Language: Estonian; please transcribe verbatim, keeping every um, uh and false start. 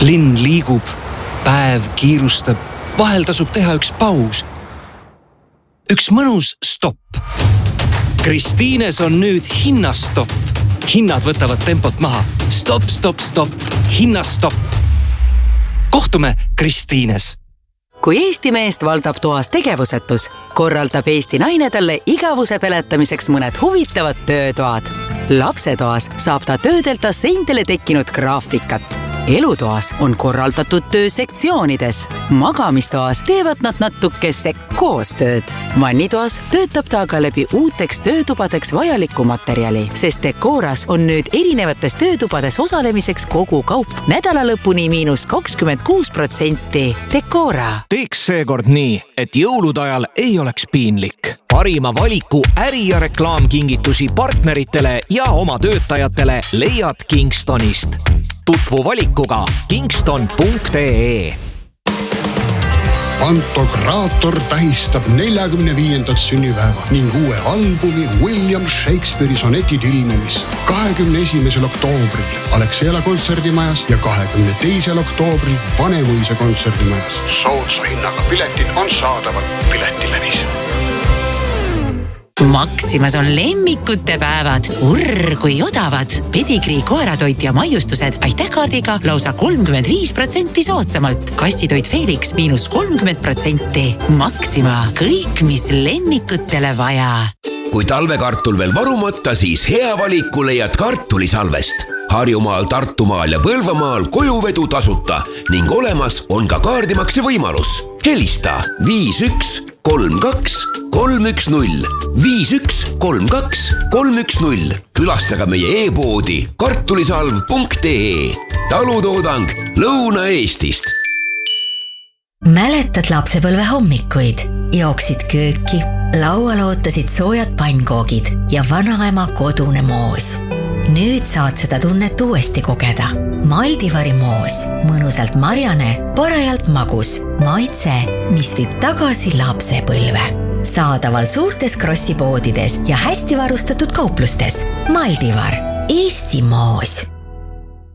Linn liigub, päev kiirustab, vahel tasub teha üks paus. Üks mõnus stopp. Kristiines on nüüd hinnastopp. Hinnad võtavad tempot maha. Stopp, stopp, stopp. Hinnastopp. Kohtume Kristiines. Kui Eesti meest valdab toas tegevusetus, korraldab Eesti naine talle igavuse peletamiseks mõned huvitavad töötoad. Lapsetoas saab ta töödelda seintele tekkinud graafikat. Elutoas on korraldatud töö sektsioonides. Magamistoas teevad nad natukese koostööd. Vannitoas töötab ta aga läbi uuteks töötubadeks vajaliku materjali, sest Decoras on nüüd erinevates töötubades osalemiseks kogu kaup nädala lõpuni miinus kakskümmend kuus protsenti. Decora. Teeks seekord nii, et jõulude ajal ei oleks piinlik. Parima valiku äri- ja reklaamkingitusi partneritele ja oma töötajatele leiad Kingstonist. Tutvu valikuga kingston punkt ee. Pantokraator tähistab neljakümne viiendat sünnipäeva ning uue albumi William Shakespeare'i sonetid ilmumist kahekümne esimesel oktoobril Alexela kontserdimajas ja kahekümne teisel oktoobril Vanemuise kontserdimajas. Soodsa hinnaga piletid on saadaval Piletilevis. Maximas on lemmikute päevad. Urr, kui odavad. Pedigrii koeratoit ja maiustused aitähkaardiga lausa kolmkümmend viis protsenti soodsamalt. Kassitoit Felix miinus kolmkümmend protsenti. Maxima. Kõik, mis lemmikutele vaja. Kui talvekartul veel varumata, siis hea valiku leiad kartulisalvest. Harjumaal, Tartumaal ja Põlvamaal kojuvedu tasuta ning olemas on ka kaardimakse võimalus. Helista viis üks kolm kaks kolm üks null, viis üks kolm kaks kolm üks null. Külastage meie e-poodi kartulisalv punkt ee. Talutoodang Lõuna-Eestist. Mäletad lapsepõlve hommikuid? Jooksid kööki, laual ootasid soojad pannkoogid ja vanaema kodune moos. Nüüd saad seda tunnet uuesti kogeda. Maldivari moos, mõnusalt marjane, parajalt magus, maitse, mis viib tagasi lapsepõlve. Saadaval suurtes krossipoodides ja hästi varustatud kauplustes. Maldivar, Eesti moos.